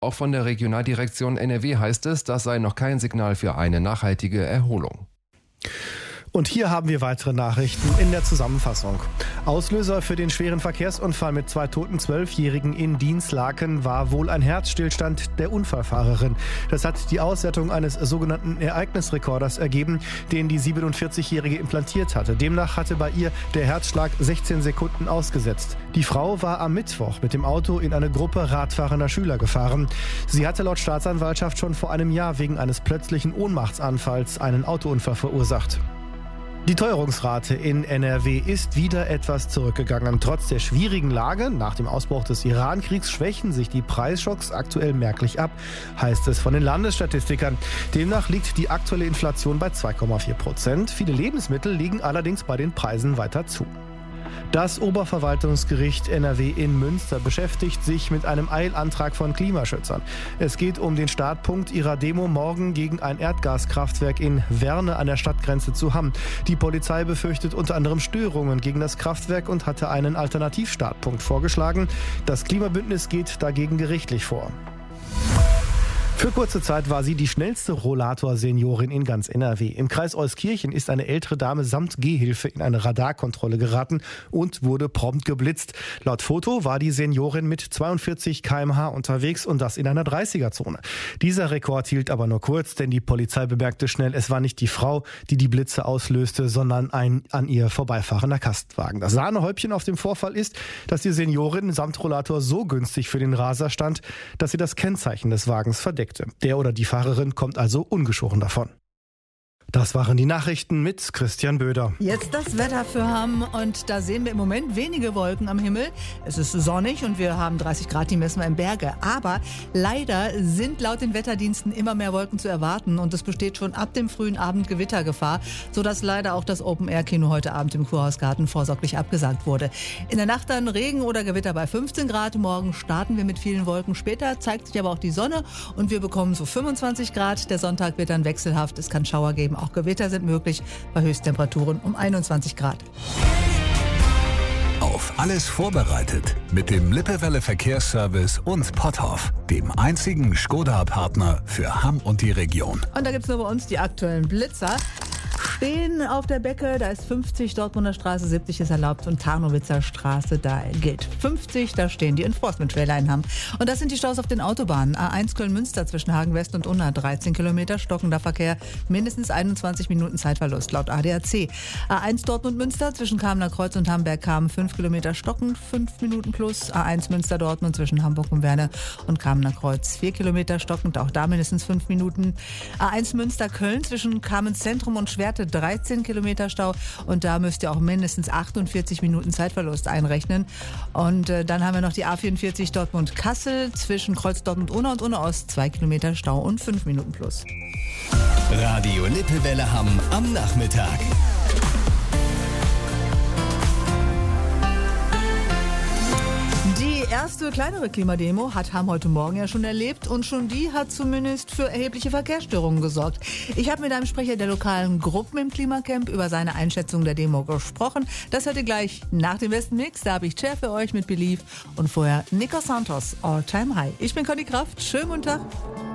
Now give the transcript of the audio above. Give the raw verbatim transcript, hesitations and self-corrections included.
Auch von der Regionaldirektion N R W heißt es, das sei noch kein Signal für eine nachhaltige Erholung. Und hier haben wir weitere Nachrichten in der Zusammenfassung. Auslöser für den schweren Verkehrsunfall mit zwei toten Zwölfjährigen in Dinslaken war wohl ein Herzstillstand der Unfallfahrerin. Das hat die Auswertung eines sogenannten Ereignisrekorders ergeben, den die siebenundvierzigjährige implantiert hatte. Demnach hatte bei ihr der Herzschlag sechzehn Sekunden ausgesetzt. Die Frau war am Mittwoch mit dem Auto in eine Gruppe radfahrender Schüler gefahren. Sie hatte laut Staatsanwaltschaft schon vor einem Jahr wegen eines plötzlichen Ohnmachtsanfalls einen Autounfall verursacht. Die Teuerungsrate in N R W ist wieder etwas zurückgegangen. Trotz der schwierigen Lage nach dem Ausbruch des Iran-Kriegs schwächen sich die Preisschocks aktuell merklich ab, heißt es von den Landesstatistikern. Demnach liegt die aktuelle Inflation bei zwei Komma vier Prozent. Viele Lebensmittel liegen allerdings bei den Preisen weiter zu. Das Oberverwaltungsgericht N R W in Münster beschäftigt sich mit einem Eilantrag von Klimaschützern. Es geht um den Startpunkt ihrer Demo morgen gegen ein Erdgaskraftwerk in Werne an der Stadtgrenze zu Hamm. Die Polizei befürchtet unter anderem Störungen gegen das Kraftwerk und hatte einen Alternativstartpunkt vorgeschlagen. Das Klimabündnis geht dagegen gerichtlich vor. Für kurze Zeit war sie die schnellste Rollator-Seniorin in ganz N R W. Im Kreis Euskirchen ist eine ältere Dame samt Gehhilfe in eine Radarkontrolle geraten und wurde prompt geblitzt. Laut Foto war die Seniorin mit zweiundvierzig Kilometer pro Stunde unterwegs und das in einer dreißiger-Zone. Dieser Rekord hielt aber nur kurz, denn die Polizei bemerkte schnell, es war nicht die Frau, die die Blitze auslöste, sondern ein an ihr vorbeifahrender Kastenwagen. Das Sahnehäubchen auf dem Vorfall ist, dass die Seniorin samt Rollator so günstig für den Raser stand, dass sie das Kennzeichen des Wagens verdeckt. Der oder die Fahrerin kommt also ungeschoren davon. Das waren die Nachrichten mit Christian Böder. Jetzt das Wetter für Hamm und da sehen wir im Moment wenige Wolken am Himmel. Es ist sonnig und wir haben dreißig Grad, die messen wir in Berge. Aber leider sind laut den Wetterdiensten immer mehr Wolken zu erwarten und es besteht schon ab dem frühen Abend Gewittergefahr, sodass leider auch das Open-Air-Kino heute Abend im Kurhausgarten vorsorglich abgesagt wurde. In der Nacht dann Regen oder Gewitter bei fünfzehn Grad. Morgen starten wir mit vielen Wolken. Später zeigt sich aber auch die Sonne und wir bekommen so fünfundzwanzig Grad. Der Sonntag wird dann wechselhaft. Es kann Schauer geben. Auch Gewitter sind möglich bei Höchsttemperaturen um einundzwanzig Grad. Auf alles vorbereitet mit dem Lippewelle Verkehrsservice und Potthoff, dem einzigen Skoda-Partner für Hamm und die Region. Und da gibt es nur bei uns die aktuellen Blitzer. Stehen auf der Becke, da ist fünfzig, Dortmunder Straße, siebzig ist erlaubt und Tarnowitzer Straße, da gilt fünfzig, da stehen die Enforcement-Trailer in Hamm. Und das sind die Staus auf den Autobahnen. A eins Köln-Münster zwischen Hagen-West und Unna, dreizehn Kilometer, stockender Verkehr, mindestens einundzwanzig Minuten Zeitverlust, laut A D A C. A eins Dortmund-Münster zwischen Kamener Kreuz und Hamberg-Kamen, fünf Kilometer stockend, fünf Minuten plus. A eins Münster-Dortmund zwischen Hamburg und Werne und Kamener Kreuz, vier Kilometer stockend, auch da mindestens fünf Minuten. A eins Münster-Köln zwischen Kamenz Zentrum und Schwerte, dreizehn Kilometer Stau und da müsst ihr auch mindestens achtundvierzig Minuten Zeitverlust einrechnen. Und äh, dann haben wir noch die A vierundvierzig Dortmund-Kassel zwischen Kreuz Dortmund-Unna und Unna-Ost, zwei Kilometer Stau und fünf Minuten plus. Radio Lippewelle Hamm am Nachmittag. Die erste kleinere Klimademo hat Hamm heute Morgen ja schon erlebt und schon die hat zumindest für erhebliche Verkehrsstörungen gesorgt. Ich habe mit einem Sprecher der lokalen Gruppen im Klimacamp über seine Einschätzung der Demo gesprochen. Das hört ihr gleich nach dem besten Mix. Da habe ich Cher für euch mit Believe und vorher Nico Santos, All Time High. Ich bin Conny Kraft. Schönen guten Tag.